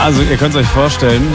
Also ihr könnt es euch vorstellen,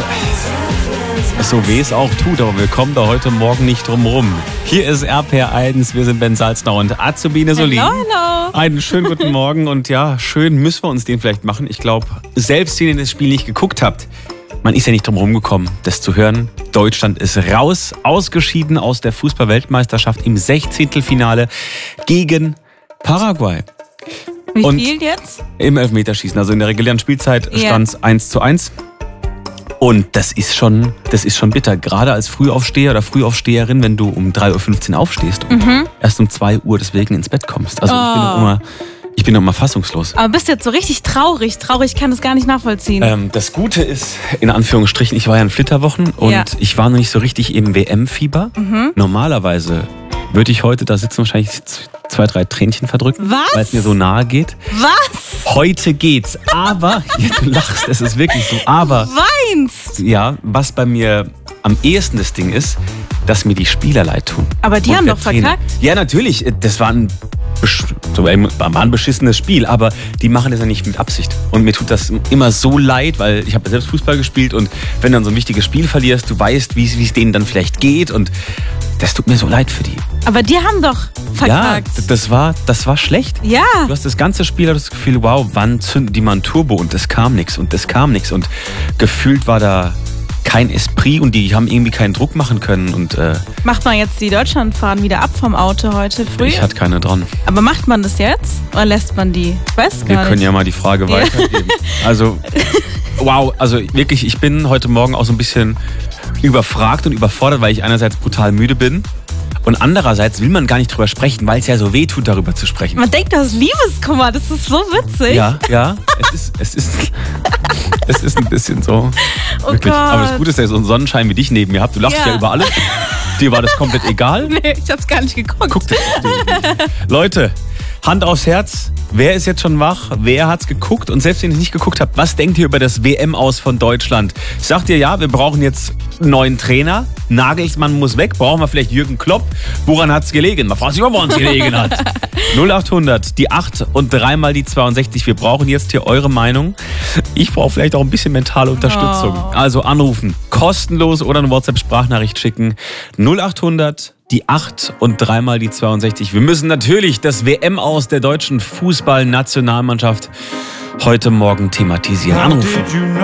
so weh es auch tut, aber wir kommen da heute Morgen nicht drum rum. Hier ist RPR1, wir sind Ben Salzner und Azubine Solin. Hallo. Einen schönen guten Morgen und ja, schön müssen wir uns den vielleicht machen. Ich glaube, selbst wenn ihr das Spiel nicht geguckt habt, man ist ja nicht drum rumgekommen, das zu hören. Deutschland ist raus, ausgeschieden aus der Fußball-Weltmeisterschaft im 16. Finale gegen Paraguay. Wie Und viel jetzt? im Elfmeterschießen, also in der regulären Spielzeit stand es 1:1. Und das ist schon bitter. Gerade als Frühaufsteher oder Frühaufsteherin, wenn du um 3:15 Uhr aufstehst und erst um 2 Uhr deswegen ins Bett kommst. Also ich bin noch immer fassungslos. Aber bist jetzt so richtig traurig. Traurig kann das gar nicht nachvollziehen. Das Gute ist, in Anführungsstrichen, ich war ja in Flitterwochen und ich war noch nicht so richtig im WM-Fieber. Normalerweise würde ich heute da sitzen, wahrscheinlich 2, 3 Tränchen verdrücken, Was? weil es mir so nahe geht. Was? Heute geht's, aber, ja, du lachst, es ist wirklich so, aber, Weinst? ja, was bei mir am ehesten das Ding ist, dass mir die Spieler leid tun. Aber die Und haben der doch Trainer. verkackt. Ja, natürlich, das war ein beschissenes Spiel, aber die machen das ja nicht mit Absicht. Und mir tut das immer so leid, weil ich habe ja selbst Fußball gespielt und wenn du dann so ein wichtiges Spiel verlierst, du weißt, wie es denen dann vielleicht geht und das tut mir so leid für die. Aber die haben doch verkackt. Ja, das war schlecht. Ja. Du hast das ganze Spiel das Gefühl, wow, wann zünden die mal ein Turbo und es kam nichts und gefühlt war da kein Esprit und die haben irgendwie keinen Druck machen können und Macht man jetzt die Deutschlandfahnen wieder ab vom Auto heute früh? ich hatte keine dran. Aber macht man das jetzt? Oder lässt man die? Ich weiß gar Wir nicht. können ja mal die Frage weitergeben. Also, wow, also wirklich, ich bin heute Morgen auch so ein bisschen überfragt und überfordert, weil ich einerseits brutal müde bin und andererseits will man gar nicht drüber sprechen, weil es ja so weh tut, darüber zu sprechen. Man denkt, das ist Liebeskummer. Das ist so witzig. Ja, es ist ein bisschen so. Oh Wirklich. Gott. Aber das Gute ist, dass ihr so einen Sonnenschein wie dich neben mir habt. Du lachst ja über alles. Dir war das komplett egal. Nee, ich hab's gar nicht geguckt. Guck das. Leute, Hand aufs Herz. Wer ist jetzt schon wach? Wer hat's geguckt? Und selbst wenn ihr nicht geguckt habt, was denkt ihr über das WM-Aus von Deutschland? Sagt ihr, ja, wir brauchen jetzt einen neuen Trainer. Nagelsmann muss weg. Brauchen wir vielleicht Jürgen Klopp? Woran hat's gelegen? Man fragt sich immer, woran es gelegen hat. 0800, die 8 und 3 mal die 62. Wir brauchen jetzt hier eure Meinung. Ich brauche vielleicht auch ein bisschen mentale Unterstützung. Also anrufen, kostenlos oder eine WhatsApp-Sprachnachricht schicken. 0800, die 8 und 3 mal die 62. Wir müssen natürlich das WM-Aus der deutschen Fußballnationalmannschaft heute Morgen thematisieren. Anrufen.